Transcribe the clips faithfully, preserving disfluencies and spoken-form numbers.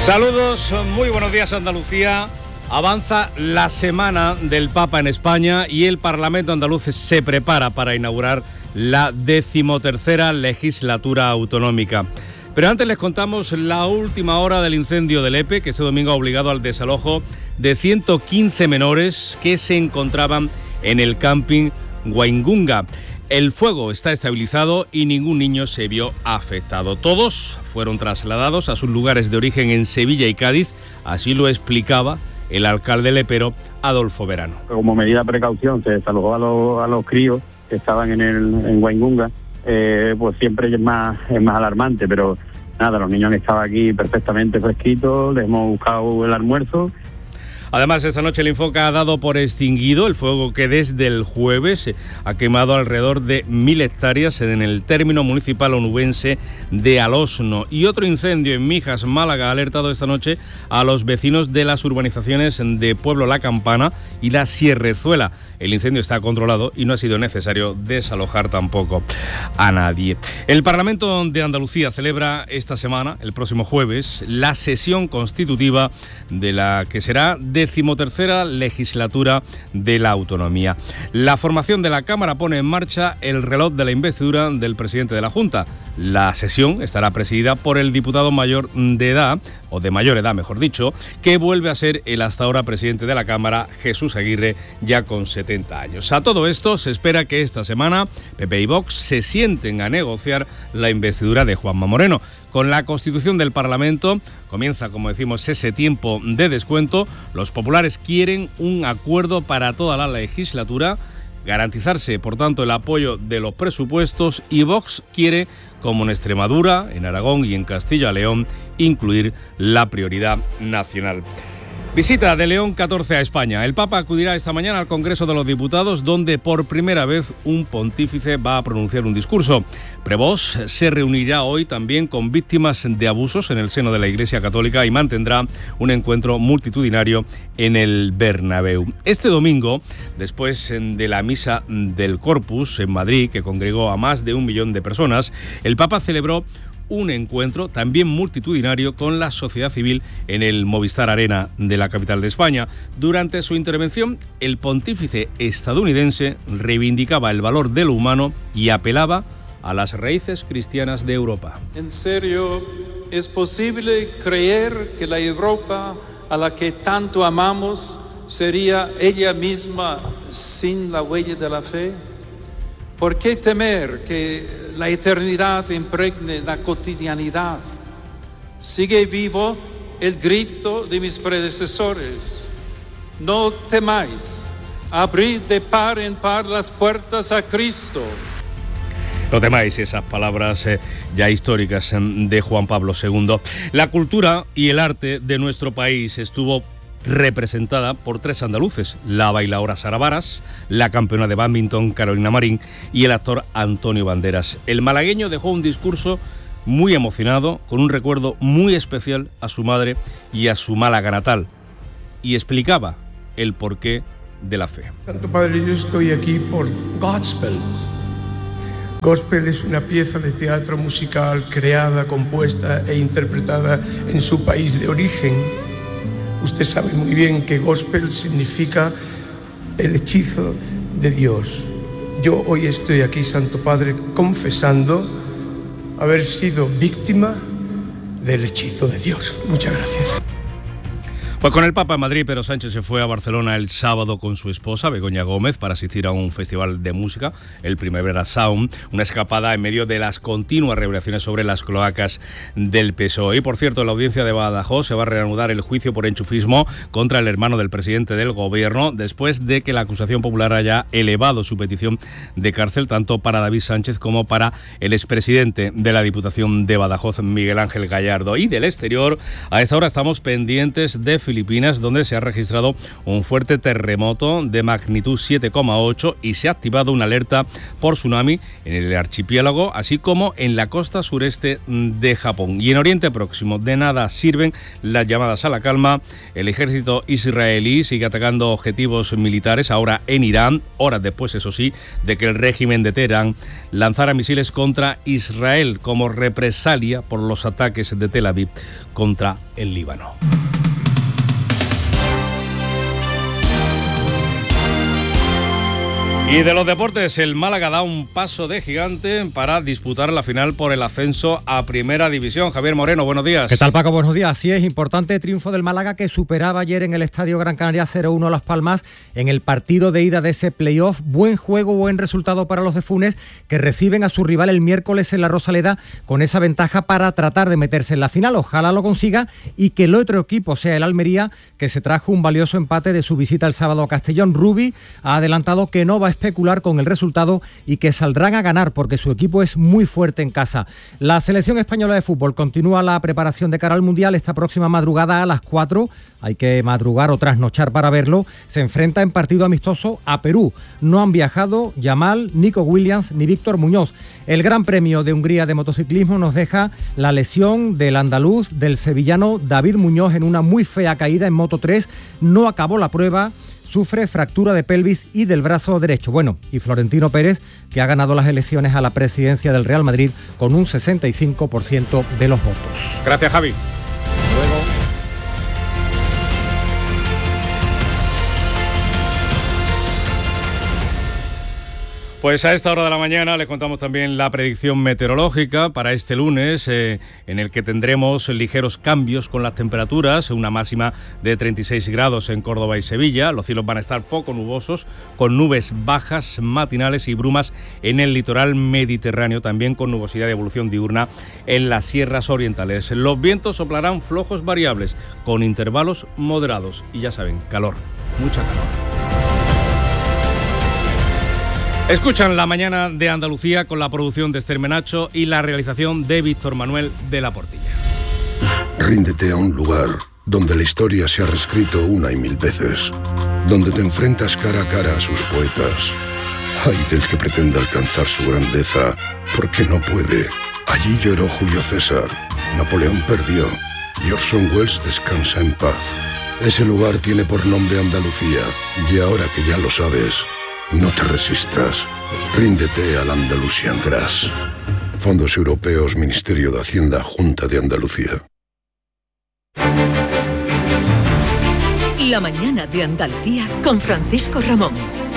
Saludos, muy buenos días Andalucía. Avanza la semana del Papa en España y el Parlamento andaluz se prepara para inaugurar la decimotercera legislatura autonómica. Pero antes les contamos la última hora del incendio de Lepe, que este domingo ha obligado al desalojo de ciento quince menores que se encontraban en el camping Waingunga. El fuego está estabilizado y ningún niño se vio afectado. Todos fueron trasladados a sus lugares de origen en Sevilla y Cádiz, así lo explicaba el alcalde lepero, Adolfo Verano. Como medida de precaución se desalojó a los, a los críos que estaban en el en Waingunga, eh, pues siempre es más, es más alarmante, pero nada, los niños han estado aquí perfectamente fresquitos, les hemos buscado el almuerzo. Además, esta noche el Infoca ha dado por extinguido el fuego que desde el jueves ha quemado alrededor de mil hectáreas en el término municipal onubense de Alosno. Y otro incendio en Mijas, Málaga, ha alertado esta noche a los vecinos de las urbanizaciones de Pueblo La Campana y La Sierrezuela. El incendio está controlado y no ha sido necesario desalojar tampoco a nadie. El Parlamento de Andalucía celebra esta semana, el próximo jueves, la sesión constitutiva de la que será decimotercera legislatura de la autonomía. La formación de la Cámara pone en marcha el reloj de la investidura del presidente de la Junta. La sesión estará presidida por el diputado mayor de edad, o de mayor edad mejor dicho, que vuelve a ser el hasta ahora presidente de la Cámara, Jesús Aguirre, ya con setenta años. A todo esto se espera que esta semana P P y Vox se sienten a negociar la investidura de Juanma Moreno. Con la constitución del Parlamento comienza, como decimos, ese tiempo de descuento. Los populares quieren un acuerdo para toda la legislatura, garantizarse, por tanto, el apoyo de los presupuestos, y Vox quiere, como en Extremadura, en Aragón y en Castilla y León, incluir la prioridad nacional. Visita de León catorce a España. El Papa acudirá esta mañana al Congreso de los Diputados, donde por primera vez un pontífice va a pronunciar un discurso. Prevost se reunirá hoy también con víctimas de abusos en el seno de la Iglesia Católica y mantendrá un encuentro multitudinario en el Bernabéu. Este domingo, después de la misa del Corpus en Madrid, que congregó a más de un millón de personas, el Papa celebró un encuentro también multitudinario con la sociedad civil en el Movistar Arena de la capital de España. Durante su intervención, el pontífice estadounidense reivindicaba el valor de lo humano y apelaba a las raíces cristianas de Europa. En serio, ¿es posible creer que la Europa a la que tanto amamos sería ella misma sin la huella de la fe? ¿Por qué temer que la eternidad impregne la cotidianidad? Sigue vivo el grito de mis predecesores. No temáis, abrid de par en par las puertas a Cristo. No temáis, esas palabras eh, ya históricas eh, de Juan Pablo segundo. La cultura y el arte de nuestro país estuvo representada por tres andaluces: la bailaora Sara Varas, la campeona de bádminton Carolina Marín y el actor Antonio Banderas. El malagueño dejó un discurso muy emocionado, con un recuerdo muy especial a su madre y a su Málaga natal, y explicaba el porqué de la fe. Santo Padre, yo estoy aquí por Gospel. Gospel es una pieza de teatro musical creada, compuesta e interpretada en su país de origen. Usted sabe muy bien que gospel significa el hechizo de Dios. Yo hoy estoy aquí, Santo Padre, confesando haber sido víctima del hechizo de Dios. Muchas gracias. Pues con el Papa en Madrid, Pedro Sánchez se fue a Barcelona el sábado con su esposa, Begoña Gómez, para asistir a un festival de música, el Primavera Sound, una escapada en medio de las continuas revelaciones sobre las cloacas del P S O E. Y por cierto, en la audiencia de Badajoz se va a reanudar el juicio por enchufismo contra el hermano del presidente del gobierno, después de que la acusación popular haya elevado su petición de cárcel tanto para David Sánchez como para el expresidente de la Diputación de Badajoz, Miguel Ángel Gallardo. Y del exterior, a esta hora estamos pendientes de Filipinas, donde se ha registrado un fuerte terremoto de magnitud siete coma ocho y se ha activado una alerta por tsunami en el archipiélago, así como en la costa sureste de Japón. Y en Oriente Próximo de nada sirven las llamadas a la calma. El ejército israelí sigue atacando objetivos militares, ahora en Irán, horas después, eso sí, de que el régimen de Teherán lanzara misiles contra Israel como represalia por los ataques de Tel Aviv contra el Líbano. Y de los deportes, el Málaga da un paso de gigante para disputar la final por el ascenso a Primera División. Javier Moreno, buenos días. ¿Qué tal, Paco? Buenos días. Sí, es importante triunfo del Málaga, que superaba ayer en el Estadio Gran Canaria cero uno a Las Palmas en el partido de ida de ese playoff. Buen juego, buen resultado para los de Funes, que reciben a su rival el miércoles en la Rosaleda con esa ventaja para tratar de meterse en la final. Ojalá lo consiga y que el otro equipo sea el Almería, que se trajo un valioso empate de su visita el sábado a Castellón. Rubi ha adelantado que no va a especular con el resultado y que saldrán a ganar porque su equipo es muy fuerte en casa. La selección española de fútbol continúa la preparación de cara al Mundial. Esta próxima madrugada a las cuatro, hay que madrugar o trasnochar para verlo, se enfrenta en partido amistoso a Perú. No han viajado Yamal, Nico Williams ni Víctor Muñoz. El Gran Premio de Hungría de motociclismo nos deja la lesión del andaluz, del sevillano David Muñoz, en una muy fea caída en Moto tres. No acabó la prueba, sufre fractura de pelvis y del brazo derecho. Bueno, y Florentino Pérez, que ha ganado las elecciones a la presidencia del Real Madrid con un sesenta y cinco por ciento de los votos. Gracias, Javi. Luego. Pues a esta hora de la mañana les contamos también la predicción meteorológica para este lunes, eh, en el que tendremos ligeros cambios con las temperaturas, una máxima de treinta y seis grados en Córdoba y Sevilla. Los cielos van a estar poco nubosos, con nubes bajas matinales y brumas en el litoral mediterráneo, también con nubosidad de evolución diurna en las sierras orientales. Los vientos soplarán flojos variables, con intervalos moderados y ya saben, calor, mucha calor. Escuchan La Mañana de Andalucía con la producción de Esther Menacho y la realización de Víctor Manuel de la Portilla. Ríndete a un lugar donde la historia se ha reescrito una y mil veces, donde te enfrentas cara a cara a sus poetas. Ay del que pretenda alcanzar su grandeza, porque no puede. Allí lloró Julio César, Napoleón perdió y Orson Welles descansa en paz. Ese lugar tiene por nombre Andalucía, y ahora que ya lo sabes, no te resistas. Ríndete al Andalusian Grass. Fondos Europeos, Ministerio de Hacienda, Junta de Andalucía. La Mañana de Andalucía con Francisco Ramón.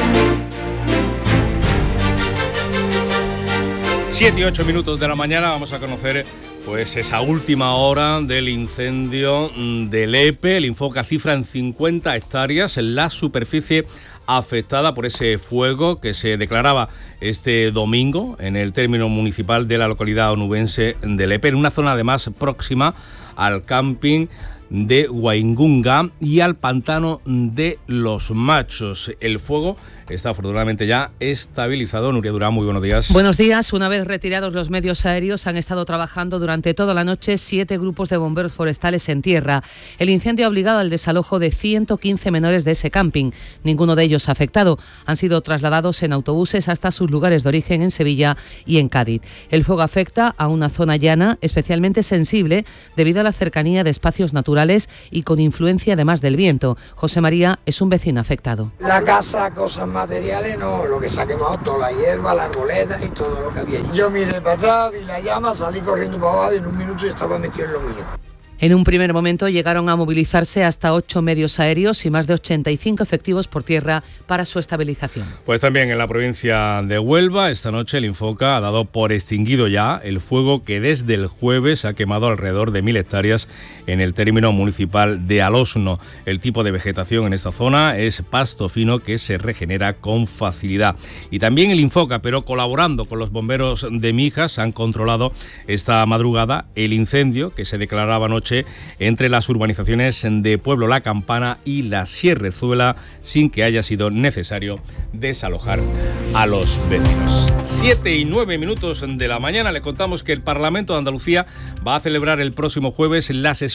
Siete y ocho minutos de la mañana vamos a conocer pues esa última hora del incendio del Lepe. El Infoca cifra en cincuenta hectáreas la superficie afectada por ese fuego que se declaraba este domingo en el término municipal de la localidad onubense de Lepe, en una zona además próxima al camping de Waingunga y al pantano de Los Machos. El fuego está afortunadamente ya estabilizado. Nuria Durán, muy buenos días. Buenos días. Una vez retirados los medios aéreos, han estado trabajando durante toda la noche siete grupos de bomberos forestales en tierra. El incendio ha obligado al desalojo de ciento quince menores de ese camping. Ninguno de ellos afectado. Han sido trasladados en autobuses hasta sus lugares de origen en Sevilla y en Cádiz. El fuego afecta a una zona llana especialmente sensible debido a la cercanía de espacios naturales y con influencia además del viento. José María es un vecino afectado. La casa, cosas materiales, no, lo que se ha quemado, toda la hierba, la arboleda y todo lo que había. Yo miré para atrás, vi la llama, salí corriendo para abajo y en un minuto ya estaba metido en lo mío. En un primer momento llegaron a movilizarse hasta ocho medios aéreos y más de ochenta y cinco efectivos por tierra para su estabilización. Pues también en la provincia de Huelva, esta noche el Infoca ha dado por extinguido ya el fuego que desde el jueves ha quemado alrededor de mil hectáreas en el término municipal de Alosno. El tipo de vegetación en esta zona es pasto fino que se regenera con facilidad. Y también el Infoca, pero colaborando con los bomberos de Mijas, han controlado esta madrugada el incendio que se declaraba anoche entre las urbanizaciones de Pueblo La Campana y La Sierrezuela, sin que haya sido necesario desalojar a los vecinos. Siete y nueve minutos de la mañana, le contamos que el Parlamento de Andalucía va a celebrar el próximo jueves la sesión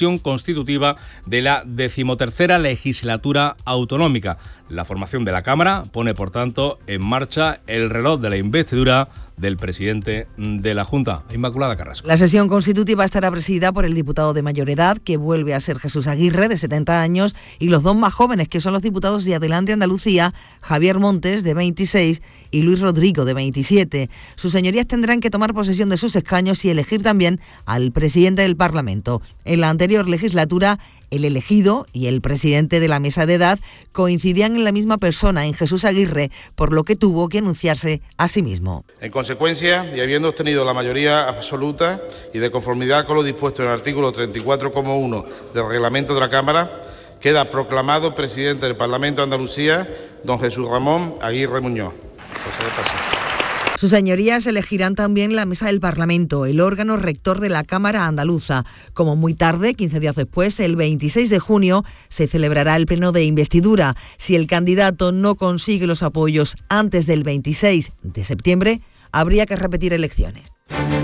sesión constitutiva de la decimotercera legislatura autonómica. La formación de la Cámara pone, por tanto, en marcha el reloj de la investidura del presidente de la Junta, Inmaculada Carrasco. La sesión constitutiva estará presidida por el diputado de mayor edad, que vuelve a ser Jesús Aguirre, de setenta años, y los dos más jóvenes, que son los diputados de Adelante Andalucía, Javier Montes, de veintiséis, y Luis Rodrigo, de veintisiete. Sus señorías tendrán que tomar posesión de sus escaños y elegir también al presidente del Parlamento. En la anterior legislatura, el elegido y el presidente de la mesa de edad coincidían en la misma persona, en Jesús Aguirre, por lo que tuvo que anunciarse a sí mismo. En consecuencia, y habiendo obtenido la mayoría absoluta y de conformidad con lo dispuesto en el artículo treinta y cuatro punto uno del reglamento de la Cámara, queda proclamado presidente del Parlamento de Andalucía don Jesús Ramón Aguirre Muñoz. Sus señorías elegirán también la mesa del Parlamento, el órgano rector de la Cámara Andaluza. Como muy tarde, quince días después, el veintiséis de junio, se celebrará el pleno de investidura. Si el candidato no consigue los apoyos antes del veintiséis de septiembre, habría que repetir elecciones.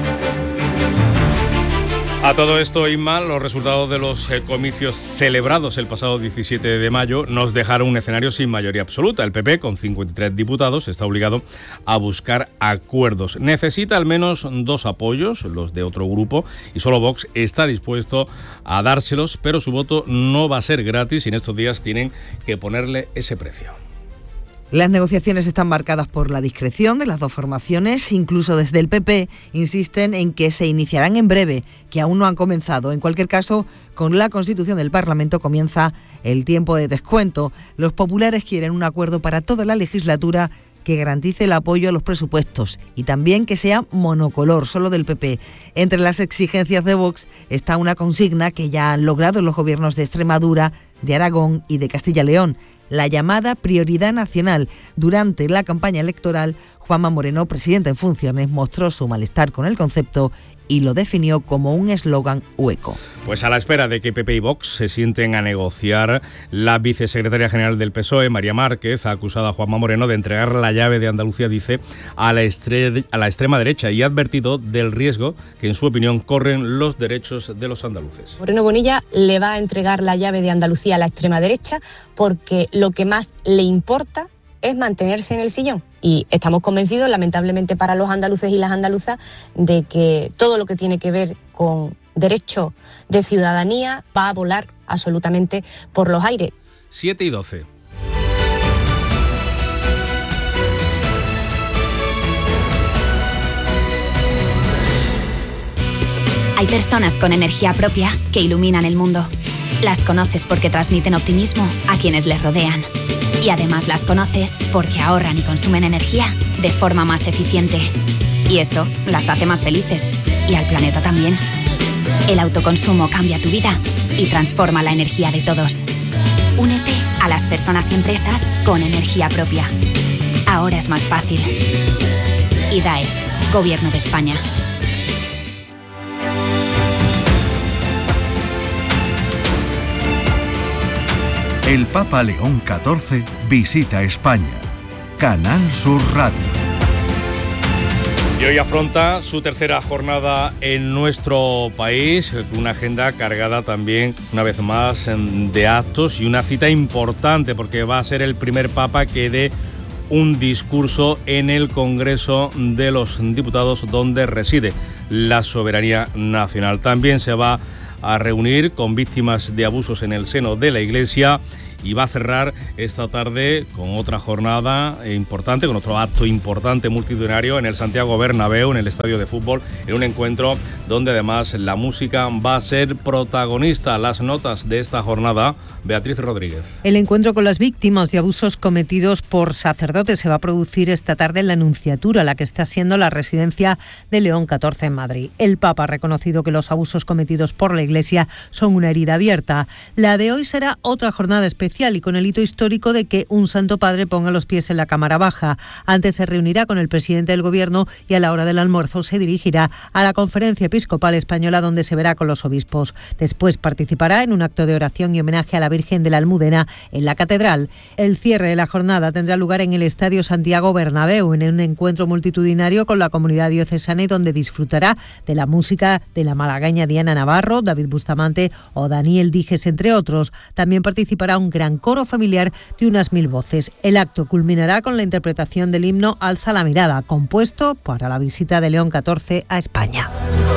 A todo esto, Inma, los resultados de los eh, comicios celebrados el pasado diecisiete de mayo nos dejaron un escenario sin mayoría absoluta. El P P, con cincuenta y tres diputados, está obligado a buscar acuerdos. Necesita al menos dos apoyos, los de otro grupo, y solo Vox está dispuesto a dárselos, pero su voto no va a ser gratis y en estos días tienen que ponerle ese precio. Las negociaciones están marcadas por la discreción de las dos formaciones. Incluso desde el P P insisten en que se iniciarán en breve, que aún no han comenzado. En cualquier caso, con la constitución del Parlamento comienza el tiempo de descuento. Los populares quieren un acuerdo para toda la legislatura que garantice el apoyo a los presupuestos y también que sea monocolor, solo del P P. Entre las exigencias de Vox está una consigna que ya han logrado los gobiernos de Extremadura, de Aragón y de Castilla y León: la llamada prioridad nacional. Durante la campaña electoral, Juanma Moreno, presidente en funciones, mostró su malestar con el concepto y lo definió como un eslogan hueco. Pues a la espera de que P P y Vox se sienten a negociar, la vicesecretaria general del P S O E, María Márquez, ha acusado a Juanma Moreno de entregar la llave de Andalucía, dice, a la, estre- a la extrema derecha, y ha advertido del riesgo que, en su opinión, corren los derechos de los andaluces. Moreno Bonilla le va a entregar la llave de Andalucía a la extrema derecha porque lo que más le importa es mantenerse en el sillón. Y estamos convencidos, lamentablemente para los andaluces y las andaluzas, de que todo lo que tiene que ver con derecho de ciudadanía va a volar absolutamente por los aires. siete y doce. Hay personas con energía propia que iluminan el mundo. Las conoces porque transmiten optimismo a quienes les rodean. Y además las conoces porque ahorran y consumen energía de forma más eficiente. Y eso las hace más felices. Y al planeta también. El autoconsumo cambia tu vida y transforma la energía de todos. Únete a las personas y empresas con energía propia. Ahora es más fácil. I D A E, Gobierno de España. El Papa León catorce visita España. Canal Sur Radio. Y hoy afronta su tercera jornada en nuestro país, con una agenda cargada también, una vez más, de actos y una cita importante, porque va a ser el primer Papa que dé un discurso en el Congreso de los Diputados, donde reside la soberanía nacional. También se va a reunir con víctimas de abusos en el seno de la Iglesia y va a cerrar esta tarde con otra jornada importante, con otro acto importante multitudinario en el Santiago Bernabéu, en el estadio de fútbol, en un encuentro donde además la música va a ser protagonista. Las notas de esta jornada, Beatriz Rodríguez. El encuentro con las víctimas de abusos cometidos por sacerdotes se va a producir esta tarde en la Nunciatura, la que está siendo la residencia de León catorce en Madrid. El Papa ha reconocido que los abusos cometidos por la Iglesia son una herida abierta. La de hoy será otra jornada especial especial y con el hito histórico de que un Santo Padre ponga los pies en la Cámara Baja. Antes se reunirá con el presidente del Gobierno y a la hora del almuerzo se dirigirá a la Conferencia Episcopal Española, donde se verá con los obispos. Después participará en un acto de oración y homenaje a la Virgen de la Almudena en la Catedral. El cierre de la jornada tendrá lugar en el Estadio Santiago Bernabéu, en un encuentro multitudinario con la comunidad diocesana y donde disfrutará de la música de la malagueña Diana Navarro, David Bustamante o Daniel Dijes, entre otros. También participará un gran coro familiar de unas mil voces. El acto culminará con la interpretación del himno Alza la mirada, compuesto para la visita de León catorce a España.